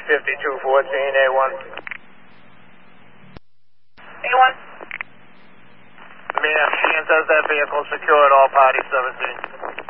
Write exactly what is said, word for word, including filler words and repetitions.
fifty-two fourteen, A one. A one. Ma'am, she enters that vehicle secured, all parties seventeen.